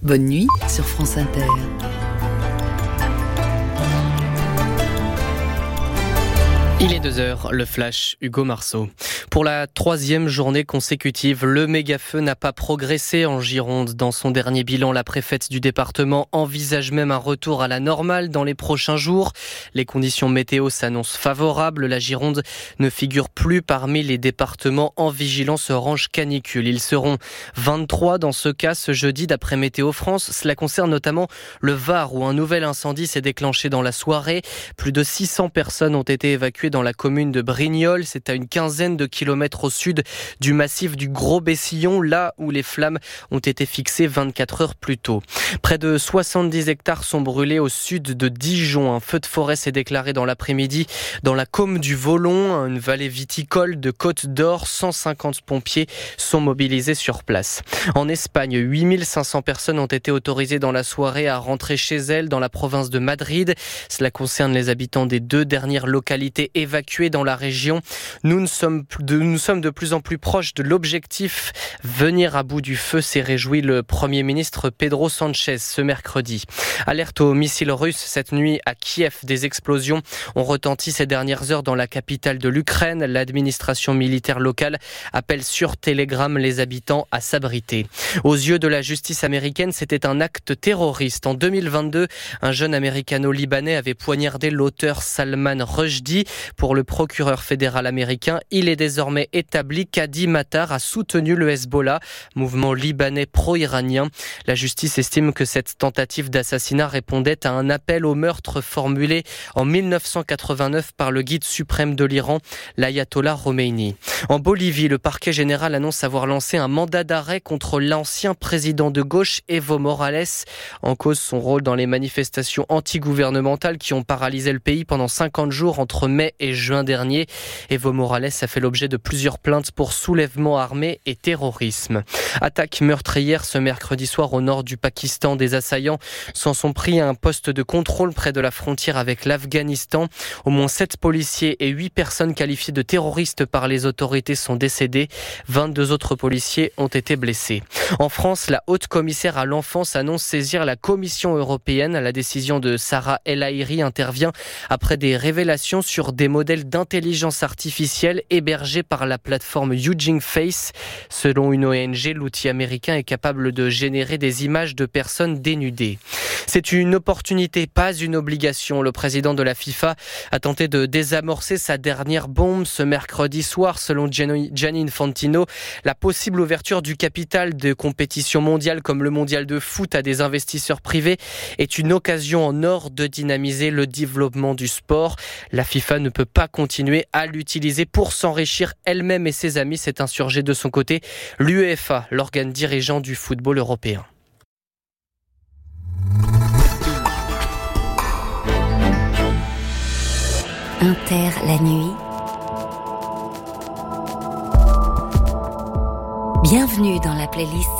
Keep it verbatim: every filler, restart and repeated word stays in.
Bonne nuit sur France Inter. Il est deux heures, le flash, Hugo Marceau. Pour la troisième journée consécutive, le méga-feu n'a pas progressé en Gironde. Dans son dernier bilan, la préfète du département envisage même un retour à la normale dans les prochains jours. Les conditions météo s'annoncent favorables. La Gironde ne figure plus parmi les départements en vigilance orange canicule. Ils seront vingt-trois dans ce cas ce jeudi d'après Météo France. Cela concerne notamment le Var où un nouvel incendie s'est déclenché dans la soirée. Plus de six cents personnes ont été évacuées dans la commune de Brignoles. C'est à une quinzaine de kilomètres au sud du massif du Gros-Bessillon, là où les flammes ont été fixées vingt-quatre heures plus tôt. Près de soixante-dix hectares sont brûlés au sud de Dijon. Un feu de forêt s'est déclaré dans l'après-midi dans la Côme du Volon, une vallée viticole de Côte d'Or. cent cinquante pompiers sont mobilisés sur place. En Espagne, huit mille cinq cents personnes ont été autorisées dans la soirée à rentrer chez elles dans la province de Madrid. Cela concerne les habitants des deux dernières localités évacuées dans la région. Nous, ne sommes de, nous sommes de plus en plus proches de l'objectif. Venir à bout du feu, s'est réjoui le Premier ministre Pedro Sánchez ce mercredi. Alerte aux missiles russes cette nuit à Kiev. Des explosions ont retenti ces dernières heures dans la capitale de l'Ukraine. L'administration militaire locale appelle sur Telegram les habitants à s'abriter. Aux yeux de la justice américaine, c'était un acte terroriste. En deux mille vingt-deux, un jeune américano-libanais avait poignardé l'auteur Salman Rushdie. Pour le procureur fédéral américain, il est désormais établi qu'Hadi Matar a soutenu le Hezbollah, mouvement libanais pro-iranien. La justice estime que cette tentative d'assassinat répondait à un appel au meurtre formulé en mille neuf cent quatre-vingt-neuf par le guide suprême de l'Iran, l'ayatollah Khomeini. En Bolivie, le parquet général annonce avoir lancé un mandat d'arrêt contre l'ancien président de gauche Evo Morales, en cause son rôle dans les manifestations antigouvernementales qui ont paralysé le pays pendant cinquante jours entre mai et juin dernier. Evo Morales a fait l'objet de plusieurs plaintes pour soulèvement armé et terrorisme. Attaque meurtrière ce mercredi soir au nord du Pakistan. Des assaillants s'en sont pris à un poste de contrôle près de la frontière avec l'Afghanistan. Au moins sept policiers et huit personnes qualifiées de terroristes par les autorités sont décédées. vingt-deux autres policiers ont été blessés. En France, la haute commissaire à l'enfance annonce saisir la Commission européenne. La décision de Sarah El Haïry intervient après des révélations sur des modèles d'intelligence artificielle hébergés par la plateforme Hugging Face. Selon une O N G, l'outil américain est capable de générer des images de personnes dénudées. C'est une opportunité, pas une obligation. Le président de la FIFA a tenté de désamorcer sa dernière bombe ce mercredi soir. Selon Gianni Infantino, la possible ouverture du capital de compétitions mondiales comme le mondial de foot à des investisseurs privés est une occasion en or de dynamiser le développement du sport. La FIFA ne peut pas continuer à l'utiliser pour s'enrichir elle-même et ses amis, s'est insurgé de son côté l'UEFA, l'organe dirigeant du football européen. Inter la nuit. Bienvenue dans la playlist